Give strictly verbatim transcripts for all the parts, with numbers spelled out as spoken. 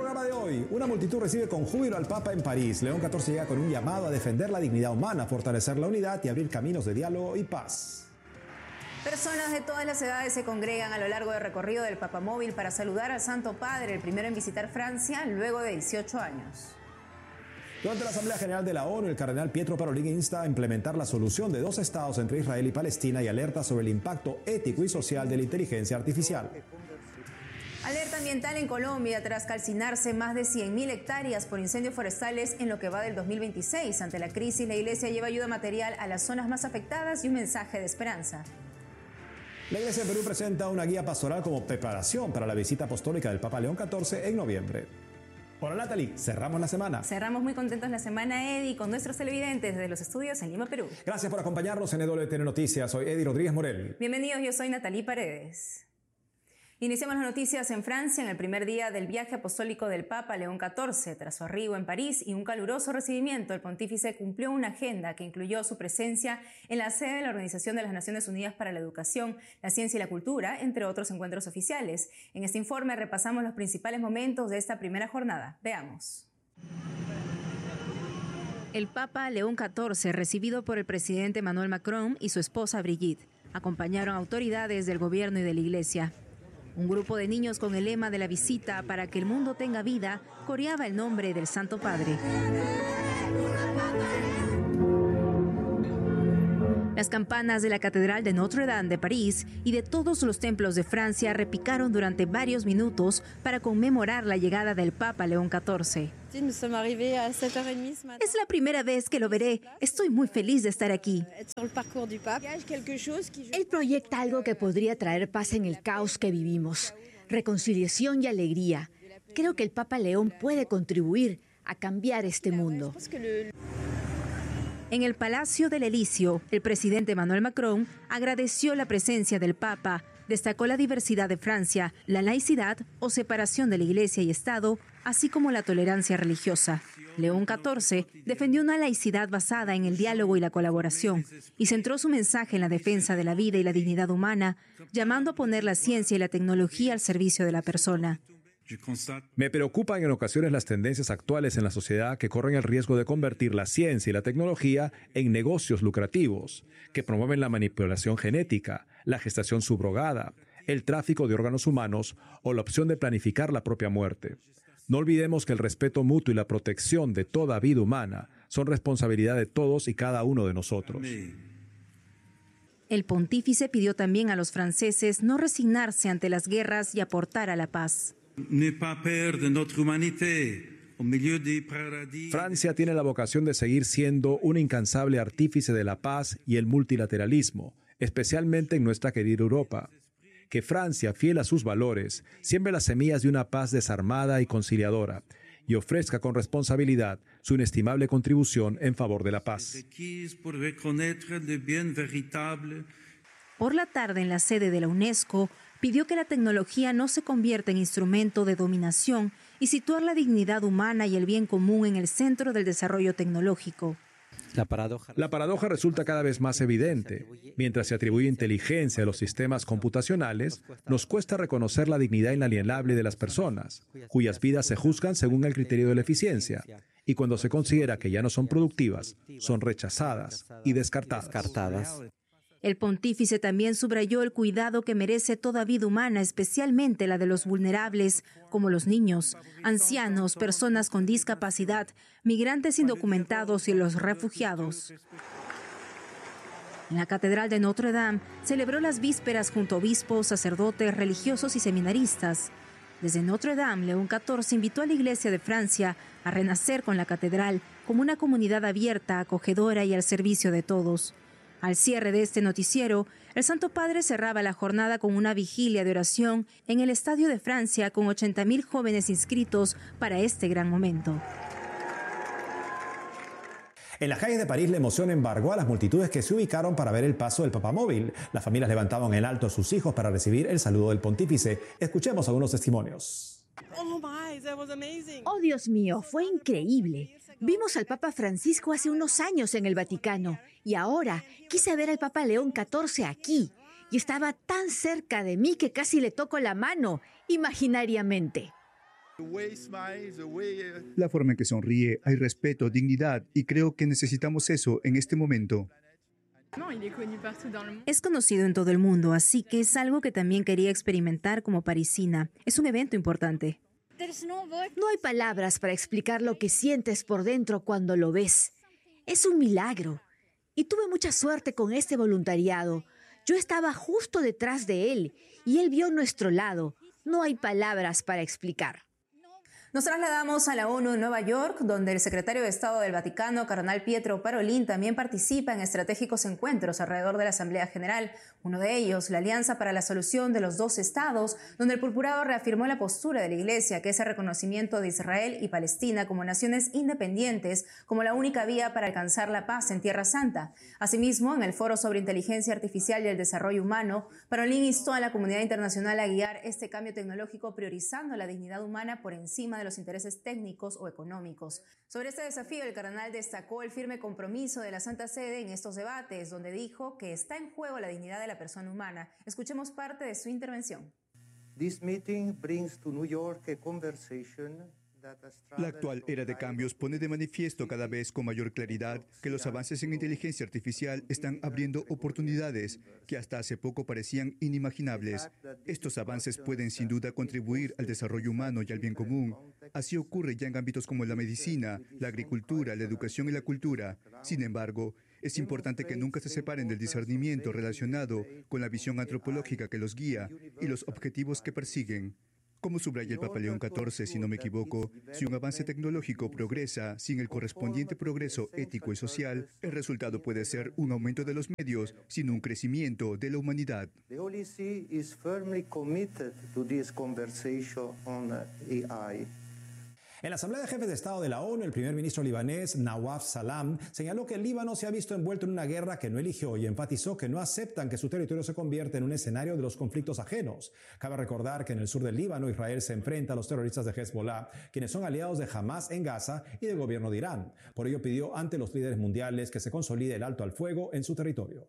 programa de hoy, una multitud recibe con júbilo al Papa en París. León catorce llega con un llamado a defender la dignidad humana, fortalecer la unidad y abrir caminos de diálogo y paz. Personas de todas las edades se congregan a lo largo del recorrido del Papamóvil para saludar al Santo Padre, el primero en visitar Francia luego de dieciocho años. Durante la Asamblea General de la ONU, el cardenal Pietro Parolin insta a implementar la solución de dos estados entre Israel y Palestina y alerta sobre el impacto ético y social de la inteligencia artificial. Alerta ambiental en Colombia tras calcinarse más de cien mil hectáreas por incendios forestales en lo que va del dos mil veintiséis. Ante la crisis, la Iglesia lleva ayuda material a las zonas más afectadas y un mensaje de esperanza. La Iglesia de Perú presenta una guía pastoral como preparación para la visita apostólica del Papa León catorce en noviembre. Hola Natalie, cerramos la semana. Cerramos muy contentos la semana, Eddie, con nuestros televidentes desde los estudios en Lima, Perú. Gracias por acompañarnos en E W T N Noticias. Soy Eddie Rodríguez Morel. Bienvenidos, yo soy Natalie Paredes. Iniciamos las noticias en Francia en el primer día del viaje apostólico del Papa León catorce. Tras su arribo en París y un caluroso recibimiento, el pontífice cumplió una agenda que incluyó su presencia en la sede de la Organización de las Naciones Unidas para la Educación, la Ciencia y la Cultura, entre otros encuentros oficiales. En este informe repasamos los principales momentos de esta primera jornada. Veamos. El Papa León catorce, recibido por el presidente Emmanuel Macron y su esposa Brigitte, acompañaron autoridades del gobierno y de la Iglesia. Un grupo de niños con el lema de la visita para que el mundo tenga vida coreaba el nombre del Santo Padre. Las campanas de la Catedral de Notre Dame de París y de todos los templos de Francia repicaron durante varios minutos para conmemorar la llegada del Papa León catorce. Es la primera vez que lo veré. Estoy muy feliz de estar aquí. Él proyecta algo que podría traer paz en el caos que vivimos, reconciliación y alegría. Creo que el Papa León puede contribuir a cambiar este mundo. En el Palacio del Elíseo, el presidente Emmanuel Macron agradeció la presencia del Papa, destacó la diversidad de Francia, la laicidad o separación de la Iglesia y Estado, así como la tolerancia religiosa. León catorce defendió una laicidad basada en el diálogo y la colaboración y centró su mensaje en la defensa de la vida y la dignidad humana, llamando a poner la ciencia y la tecnología al servicio de la persona. Me preocupan en ocasiones las tendencias actuales en la sociedad que corren el riesgo de convertir la ciencia y la tecnología en negocios lucrativos, que promueven la manipulación genética, la gestación subrogada, el tráfico de órganos humanos o la opción de planificar la propia muerte. No olvidemos que el respeto mutuo y la protección de toda vida humana son responsabilidad de todos y cada uno de nosotros. El pontífice pidió también a los franceses no resignarse ante las guerras y aportar a la paz. Francia tiene la vocación de seguir siendo un incansable artífice de la paz y el multilateralismo, especialmente en nuestra querida Europa. Que Francia, fiel a sus valores, siembre las semillas de una paz desarmada y conciliadora y ofrezca con responsabilidad su inestimable contribución en favor de la paz. Por la tarde, en la sede de la UNESCO, pidió que la tecnología no se convierta en instrumento de dominación y situar la dignidad humana y el bien común en el centro del desarrollo tecnológico. La paradoja, la paradoja resulta cada vez más evidente. Mientras se atribuye inteligencia a los sistemas computacionales, nos cuesta reconocer la dignidad inalienable de las personas, cuyas vidas se juzgan según el criterio de la eficiencia, y cuando se considera que ya no son productivas, son rechazadas y descartadas. El pontífice también subrayó el cuidado que merece toda vida humana, especialmente la de los vulnerables, como los niños, ancianos, personas con discapacidad, migrantes indocumentados y los refugiados. En la Catedral de Notre Dame celebró las vísperas junto a obispos, sacerdotes, religiosos y seminaristas. Desde Notre Dame, León catorce invitó a la Iglesia de Francia a renacer con la catedral como una comunidad abierta, acogedora y al servicio de todos. Al cierre de este noticiero, el Santo Padre cerraba la jornada con una vigilia de oración en el Estadio de Francia con ochenta mil jóvenes inscritos para este gran momento. En las calles de París, la emoción embargó a las multitudes que se ubicaron para ver el paso del Papamóvil. Las familias levantaban en alto a sus hijos para recibir el saludo del pontífice. Escuchemos algunos testimonios. Oh, Dios mío, fue increíble. Vimos al Papa Francisco hace unos años en el Vaticano y ahora quise ver al Papa León catorce aquí y estaba tan cerca de mí que casi le toco la mano, imaginariamente. La forma en que sonríe, hay respeto, dignidad, y creo que necesitamos eso en este momento. Es conocido en todo el mundo, así que es algo que también quería experimentar como parisina. Es un evento importante. No hay palabras para explicar lo que sientes por dentro cuando lo ves. Es un milagro. Y tuve mucha suerte con este voluntariado. Yo estaba justo detrás de él y él vio nuestro lado. No hay palabras para explicar. Nos trasladamos a la ONU en Nueva York, donde el secretario de Estado del Vaticano, cardenal Pietro Parolin, también participa en estratégicos encuentros alrededor de la Asamblea General. Uno de ellos, la Alianza para la Solución de los Dos Estados, donde el purpurado reafirmó la postura de la Iglesia, que es el reconocimiento de Israel y Palestina como naciones independientes, como la única vía para alcanzar la paz en Tierra Santa. Asimismo, en el Foro sobre Inteligencia Artificial y el Desarrollo Humano, Parolin instó a la comunidad internacional a guiar este cambio tecnológico priorizando la dignidad humana por encima de los intereses técnicos o económicos. Sobre este desafío, el cardenal destacó el firme compromiso de la Santa Sede en estos debates, donde dijo que está en juego la dignidad de la persona humana. Escuchemos parte de su intervención. This meeting brings to New York a conversation. La actual era de cambios pone de manifiesto cada vez con mayor claridad que los avances en inteligencia artificial están abriendo oportunidades que hasta hace poco parecían inimaginables. Estos avances pueden sin duda contribuir al desarrollo humano y al bien común. Así ocurre ya en ámbitos como la medicina, la agricultura, la educación y la cultura. Sin embargo, es importante que nunca se separen del discernimiento relacionado con la visión antropológica que los guía y los objetivos que persiguen. Como subraya el Papa León catorce, si no me equivoco, si un avance tecnológico progresa sin el correspondiente progreso ético y social, el resultado puede ser un aumento de los medios, sin un crecimiento de la humanidad. The Holy See is firmly committed to this conversation on A I. En la Asamblea de Jefes de Estado de la ONU, el primer ministro libanés Nawaf Salam señaló que el Líbano se ha visto envuelto en una guerra que no eligió y enfatizó que no aceptan que su territorio se convierta en un escenario de los conflictos ajenos. Cabe recordar que en el sur del Líbano, Israel se enfrenta a los terroristas de Hezbollah, quienes son aliados de Hamas en Gaza y del gobierno de Irán. Por ello pidió ante los líderes mundiales que se consolide el alto al fuego en su territorio.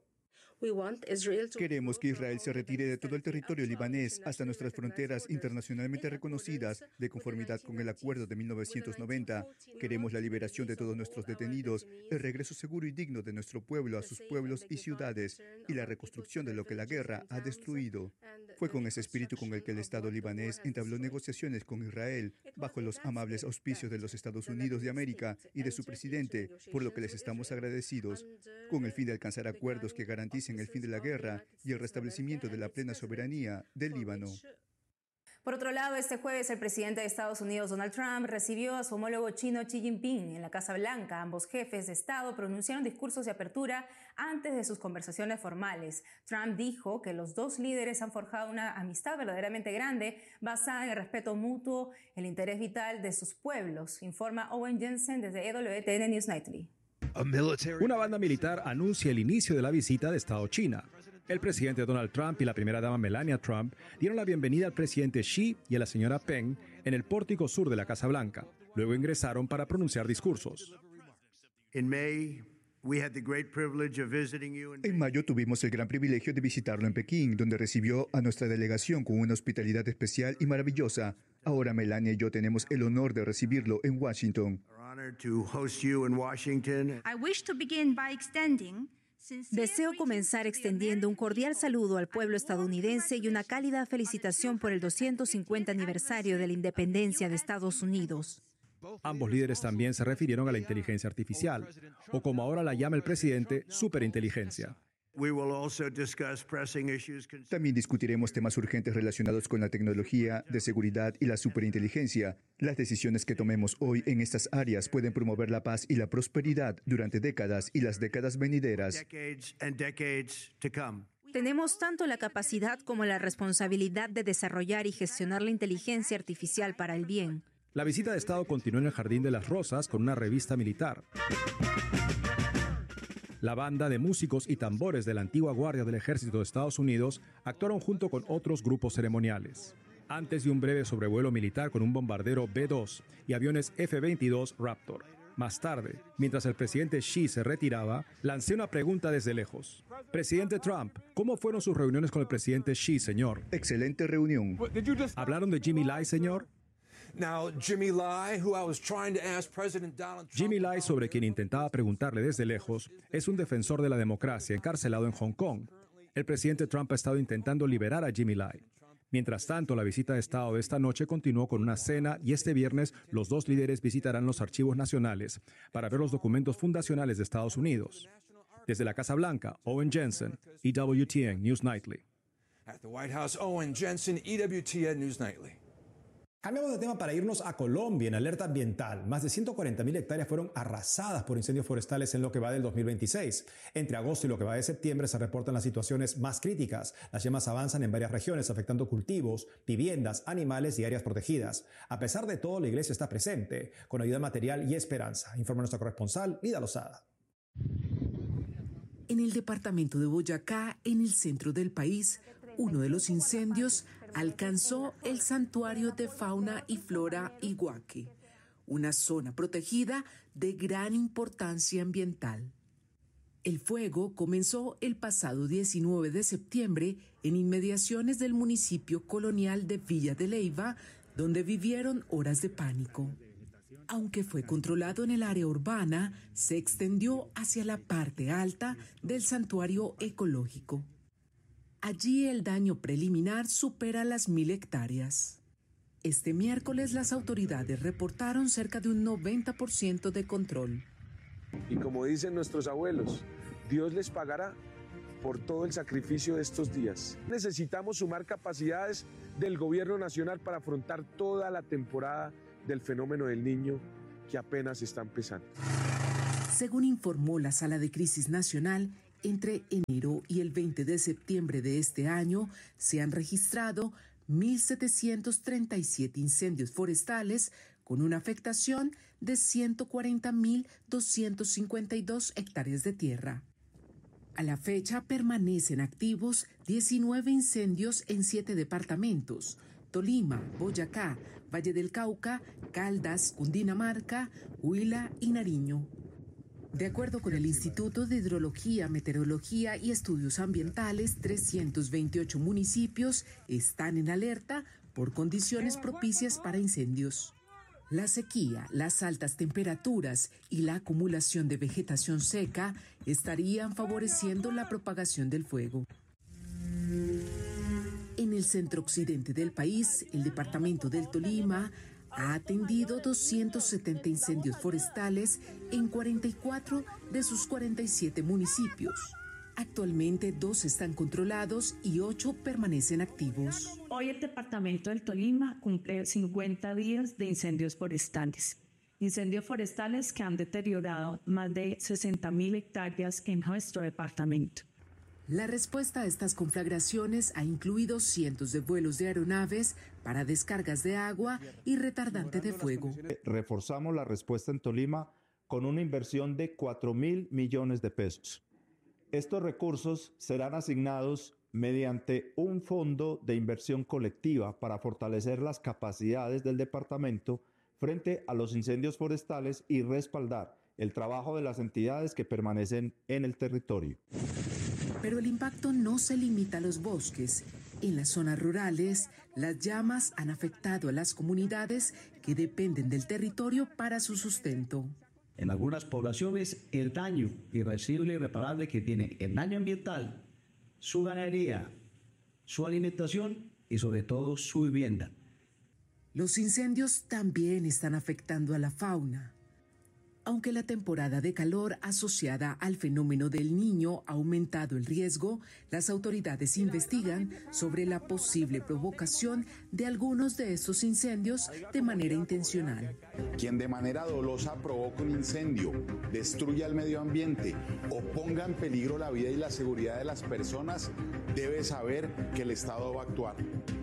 Queremos que Israel se retire de todo el territorio libanés hasta nuestras fronteras internacionalmente reconocidas de conformidad con el acuerdo de mil novecientos noventa. Queremos la liberación de todos nuestros detenidos, el regreso seguro y digno de nuestro pueblo a sus pueblos y ciudades y la reconstrucción de lo que la guerra ha destruido. Fue con ese espíritu con el que el Estado libanés entabló negociaciones con Israel bajo los amables auspicios de los Estados Unidos de América y de su presidente, por lo que les estamos agradecidos, con el fin de alcanzar acuerdos que garanticen el fin de la guerra y el restablecimiento de la plena soberanía del Líbano. Por otro lado, este jueves el presidente de Estados Unidos, Donald Trump, recibió a su homólogo chino Xi Jinping en la Casa Blanca. Ambos jefes de Estado pronunciaron discursos de apertura antes de sus conversaciones formales. Trump dijo que los dos líderes han forjado una amistad verdaderamente grande, basada en el respeto mutuo, el interés vital de sus pueblos, informa Owen Jensen desde E W T N News Nightly. Una banda militar anuncia el inicio de la visita de Estado China. El presidente Donald Trump y la primera dama Melania Trump dieron la bienvenida al presidente Xi y a la señora Peng en el pórtico sur de la Casa Blanca. Luego ingresaron para pronunciar discursos. En mayo tuvimos el gran privilegio de visitarlo en Pekín, donde recibió a nuestra delegación con una hospitalidad especial y maravillosa. Ahora Melania y yo tenemos el honor de recibirlo en Washington. Deseo comenzar extendiendo un cordial saludo al pueblo estadounidense y una cálida felicitación por el doscientos cincuenta aniversario de la independencia de Estados Unidos. Ambos líderes también se refirieron a la inteligencia artificial, o como ahora la llama el presidente, superinteligencia. También discutiremos temas urgentes relacionados con la tecnología, de seguridad y la superinteligencia. Las decisiones que tomemos hoy en estas áreas pueden promover la paz y la prosperidad durante décadas y las décadas venideras. Tenemos tanto la capacidad como la responsabilidad de desarrollar y gestionar la inteligencia artificial para el bien. La visita de Estado continuó en el Jardín de las Rosas con una revista militar. La banda de músicos y tambores de la antigua Guardia del Ejército de Estados Unidos actuaron junto con otros grupos ceremoniales. Antes de un breve sobrevuelo militar con un bombardero B dos y aviones F veintidós Raptor. Más tarde, mientras el presidente Xi se retiraba, lancé una pregunta desde lejos. Presidente Trump, ¿cómo fueron sus reuniones con el presidente Xi, señor? Excelente reunión. ¿Hablaron de Jimmy Lai, señor? Jimmy Lai, sobre quien intentaba preguntarle desde lejos, es un defensor de la democracia encarcelado en Hong Kong. El presidente Trump ha estado intentando liberar a Jimmy Lai. Mientras tanto, la visita de Estado de esta noche continuó con una cena y este viernes los dos líderes visitarán los archivos nacionales para ver los documentos fundacionales de Estados Unidos. Desde la Casa Blanca, Owen Jensen, E W T N News Nightly. At the White House, Owen Jensen, E W T N News Nightly. Cambiamos de tema para irnos a Colombia en alerta ambiental. Más de ciento cuarenta mil hectáreas fueron arrasadas por incendios forestales en lo que va del dos mil veintiséis. Entre agosto y lo que va de septiembre se reportan las situaciones más críticas. Las llamas avanzan en varias regiones, afectando cultivos, viviendas, animales y áreas protegidas. A pesar de todo, la iglesia está presente, con ayuda material y esperanza, informa nuestra corresponsal, Lida Lozada. En el departamento de Boyacá, en el centro del país, uno de los incendios alcanzó el santuario de fauna y flora Iguaque, una zona protegida de gran importancia ambiental. El fuego comenzó el pasado diecinueve de septiembre en inmediaciones del municipio colonial de Villa de Leyva, donde vivieron horas de pánico. Aunque fue controlado en el área urbana, se extendió hacia la parte alta del santuario ecológico. Allí el daño preliminar supera las mil hectáreas. Este miércoles las autoridades reportaron cerca de un noventa por ciento de control. Y como dicen nuestros abuelos, Dios les pagará por todo el sacrificio de estos días. Necesitamos sumar capacidades del gobierno nacional para afrontar toda la temporada del fenómeno del Niño que apenas está empezando. Según informó la Sala de Crisis Nacional, entre enero y el veinte de septiembre de este año se han registrado mil setecientos treinta y siete incendios forestales con una afectación de ciento cuarenta mil doscientos cincuenta y dos hectáreas de tierra. A la fecha permanecen activos diecinueve incendios en siete departamentos: Tolima, Boyacá, Valle del Cauca, Caldas, Cundinamarca, Huila y Nariño. De acuerdo con el Instituto de Hidrología, Meteorología y Estudios Ambientales, trescientos veintiocho municipios están en alerta por condiciones propicias para incendios. La sequía, las altas temperaturas y la acumulación de vegetación seca estarían favoreciendo la propagación del fuego. En el centro occidente del país, el departamento del Tolima ha atendido doscientos setenta incendios forestales en cuarenta y cuatro de sus cuarenta y siete municipios. Actualmente dos están controlados y ocho permanecen activos. Hoy el departamento del Tolima cumple cincuenta días de incendios forestales. Incendios forestales que han deteriorado más de sesenta mil hectáreas en nuestro departamento. La respuesta a estas conflagraciones ha incluido cientos de vuelos de aeronaves para descargas de agua y retardante de fuego. Reforzamos la respuesta en Tolima con una inversión de cuatro mil millones de pesos. Estos recursos serán asignados mediante un fondo de inversión colectiva para fortalecer las capacidades del departamento frente a los incendios forestales y respaldar el trabajo de las entidades que permanecen en el territorio. Pero el impacto no se limita a los bosques. En las zonas rurales, las llamas han afectado a las comunidades que dependen del territorio para su sustento. En algunas poblaciones, el daño irreversible y irreparable que tiene el daño ambiental, su ganadería, su alimentación y sobre todo su vivienda. Los incendios también están afectando a la fauna. Aunque la temporada de calor asociada al fenómeno del Niño ha aumentado el riesgo, las autoridades investigan sobre la posible provocación de algunos de estos incendios de manera intencional. Quien de manera dolosa provoca un incendio, destruya el medio ambiente o ponga en peligro la vida y la seguridad de las personas, debe saber que el Estado va a actuar.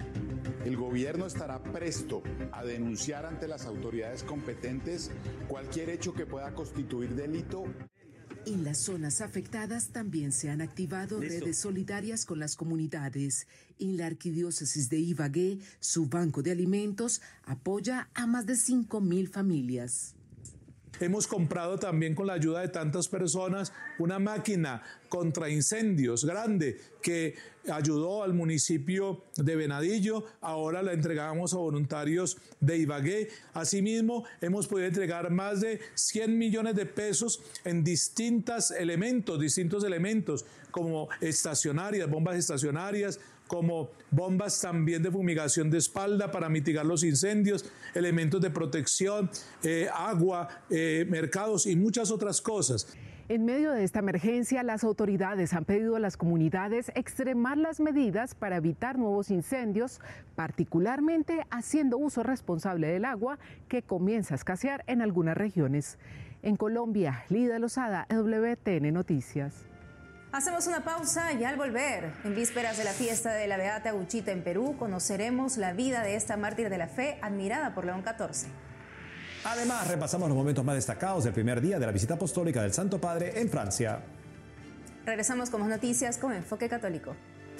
El gobierno estará presto a denunciar ante las autoridades competentes cualquier hecho que pueda constituir delito. En las zonas afectadas también se han activado Listo. redes solidarias con las comunidades. En la arquidiócesis de Ibagué, su banco de alimentos apoya a más de cinco mil familias. Hemos comprado también con la ayuda de tantas personas una máquina contra incendios grande que ayudó al municipio de Venadillo, ahora la entregamos a voluntarios de Ibagué. Asimismo, hemos podido entregar más de cien millones de pesos en distintos elementos, distintos elementos como estacionarias, bombas estacionarias, como bombas también de fumigación de espalda para mitigar los incendios, elementos de protección, eh, agua, eh, mercados y muchas otras cosas. En medio de esta emergencia, las autoridades han pedido a las comunidades extremar las medidas para evitar nuevos incendios, particularmente haciendo uso responsable del agua que comienza a escasear en algunas regiones. En Colombia, Lida Lozada, W T N Noticias. Hacemos una pausa y al volver, en vísperas de la fiesta de la Beata Aguchita en Perú, conoceremos la vida de esta mártir de la fe admirada por León catorce. Además, repasamos los momentos más destacados del primer día de la visita apostólica del Santo Padre en Francia. Regresamos con más noticias con Enfoque Católico.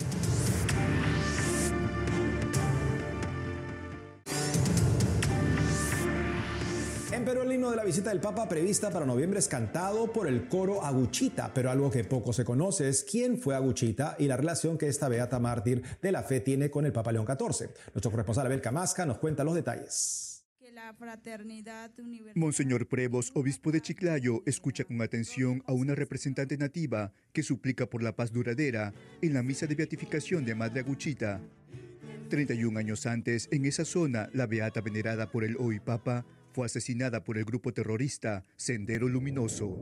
En Perú, el himno de la visita del Papa prevista para noviembre es cantado por el coro Aguchita, pero algo que poco se conoce es quién fue Aguchita y la relación que esta beata mártir de la fe tiene con el Papa León catorce. Nuestro corresponsal Abel Camasca nos cuenta los detalles. La fraternidad universal. Monseñor Prevos, obispo de Chiclayo, escucha con atención a una representante nativa que suplica por la paz duradera en la misa de beatificación de Madre Aguchita. treinta y un años antes, en esa zona, la beata venerada por el hoy Papa fue asesinada por el grupo terrorista Sendero Luminoso.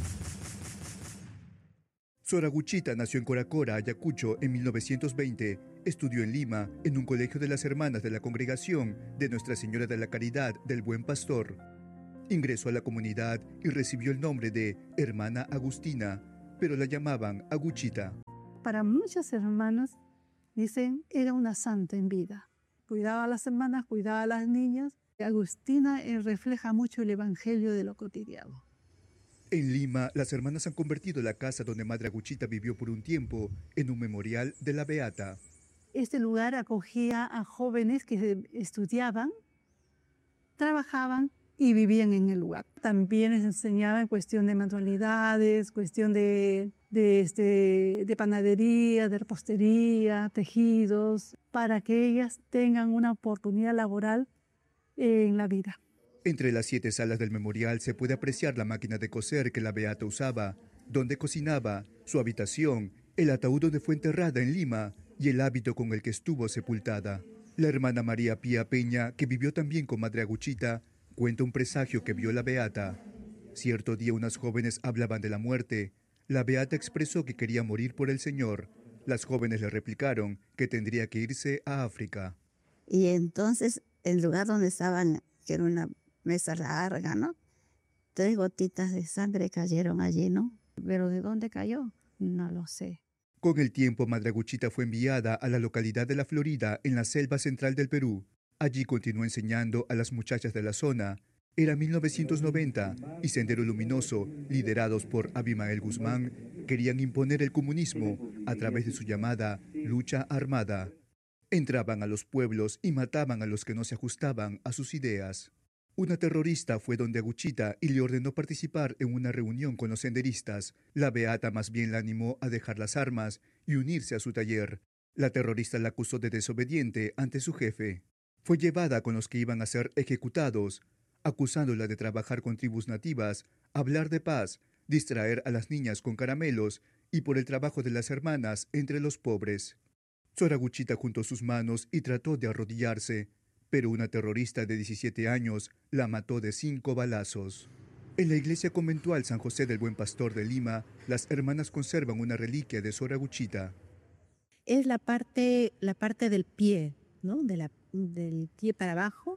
Sor Aguchita nació en Coracora, Ayacucho, en mil novecientos veinte. Estudió en Lima, en un colegio de las hermanas de la congregación de Nuestra Señora de la Caridad del Buen Pastor. Ingresó a la comunidad y recibió el nombre de Hermana Agustina, pero la llamaban Aguchita. Para muchos hermanos, dicen, era una santa en vida. Cuidaba a las hermanas, cuidaba a las niñas. Agustina eh, refleja mucho el evangelio de lo cotidiano. En Lima, las hermanas han convertido la casa donde Madre Aguchita vivió por un tiempo en un memorial de la beata. Este lugar acogía a jóvenes que estudiaban, trabajaban y vivían en el lugar. También les enseñaba en cuestión de manualidades, cuestión de, de, este, de panadería, de repostería, tejidos, para que ellas tengan una oportunidad laboral en la vida. Entre las siete salas del memorial se puede apreciar la máquina de coser que la beata usaba, donde cocinaba, su habitación, el ataúd donde fue enterrada en Lima y el hábito con el que estuvo sepultada. La hermana María Pía Peña, que vivió también con Madre Aguchita, cuenta un presagio que vio la beata. Cierto día unas jóvenes hablaban de la muerte. La beata expresó que quería morir por el Señor. Las jóvenes le replicaron que tendría que irse a África. Y entonces el lugar donde estaban, que era una mesa larga, ¿no? Tres gotitas de sangre cayeron allí, ¿no? Pero ¿de dónde cayó? No lo sé. Con el tiempo, Madre Aguchita fue enviada a la localidad de La Florida, en la selva central del Perú. Allí continuó enseñando a las muchachas de la zona. Era mil novecientos noventa y Sendero Luminoso, liderados por Abimael Guzmán, querían imponer el comunismo a través de su llamada lucha armada. Entraban a los pueblos y mataban a los que no se ajustaban a sus ideas. Una terrorista fue donde Aguchita y le ordenó participar en una reunión con los senderistas. La beata más bien la animó a dejar las armas y unirse a su taller. La terrorista la acusó de desobediente ante su jefe. Fue llevada con los que iban a ser ejecutados, acusándola de trabajar con tribus nativas, hablar de paz, distraer a las niñas con caramelos y por el trabajo de las hermanas entre los pobres. Sor Aguchita juntó sus manos y trató de arrodillarse, pero una terrorista de diecisiete años la mató de cinco balazos. En la iglesia conventual San José del Buen Pastor de Lima, las hermanas conservan una reliquia de Sor Aguchita. Es la parte, la parte del pie, ¿no? De la, del pie para abajo.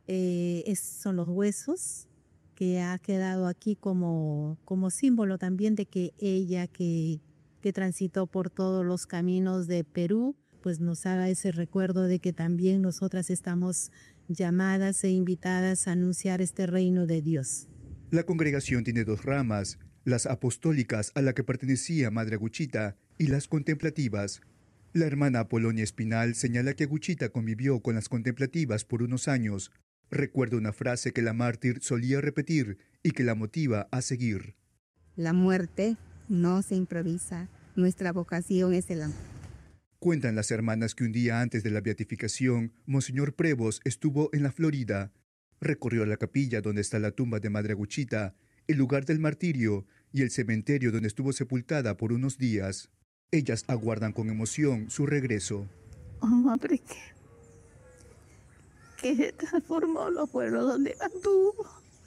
Eh, es, son los huesos que ha quedado aquí como, como símbolo también de que ella que, que transitó por todos los caminos de Perú, pues nos haga ese recuerdo de que también nosotras estamos llamadas e invitadas a anunciar este reino de Dios. La congregación tiene dos ramas, las apostólicas a la que pertenecía Madre Aguchita y las contemplativas. La hermana Apolonia Espinal señala que Aguchita convivió con las contemplativas por unos años. Recuerda una frase que la mártir solía repetir y que la motiva a seguir. La muerte no se improvisa. Nuestra vocación es el amor. Cuentan las hermanas que un día antes de la beatificación, Monseñor Prevost estuvo en la Florida. Recorrió la capilla donde está la tumba de Madre Aguchita, el lugar del martirio y el cementerio donde estuvo sepultada por unos días. Ellas aguardan con emoción su regreso. Oh, madre, que, que transformó los pueblos donde anduvo.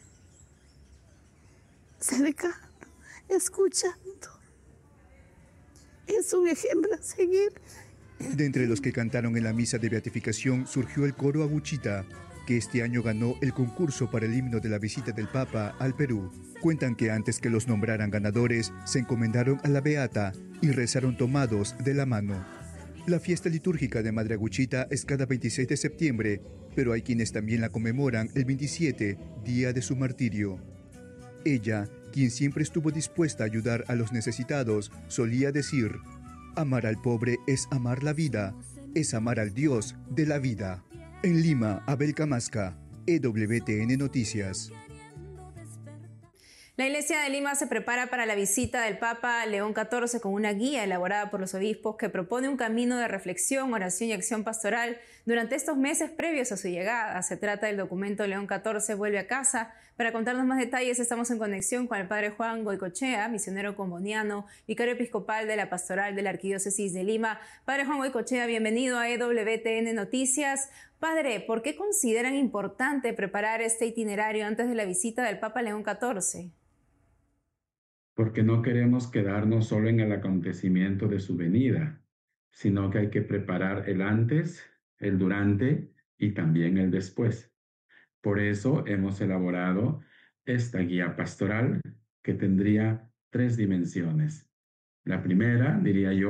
Cerca, escuchando. Es un ejemplo a seguir. De entre los que cantaron en la misa de beatificación surgió el coro Aguchita, que este año ganó el concurso para el himno de la visita del Papa al Perú. Cuentan que antes que los nombraran ganadores, se encomendaron a la Beata y rezaron tomados de la mano. La fiesta litúrgica de Madre Aguchita es cada veintiséis de septiembre, pero hay quienes también la conmemoran el veintisiete, día de su martirio. Ella, quien siempre estuvo dispuesta a ayudar a los necesitados, solía decir: amar al pobre es amar la vida, es amar al Dios de la vida. En Lima, Abel Camasca, E W T N Noticias. La Iglesia de Lima se prepara para la visita del Papa León catorce con una guía elaborada por los obispos que propone un camino de reflexión, oración y acción pastoral durante estos meses previos a su llegada. Se trata del documento León catorce vuelve a casa. Para contarnos más detalles estamos en conexión con el padre Juan Goicoechea, misionero comboniano, vicario episcopal de la Pastoral de la Arquidiócesis de Lima. Padre Juan Goicoechea, bienvenido a E W T N Noticias. Padre, ¿por qué consideran importante preparar este itinerario antes de la visita del Papa León catorce? Porque no queremos quedarnos solo en el acontecimiento de su venida, sino que hay que preparar el antes, el durante y también el después. Por eso hemos elaborado esta guía pastoral que tendría tres dimensiones. La primera, diría yo,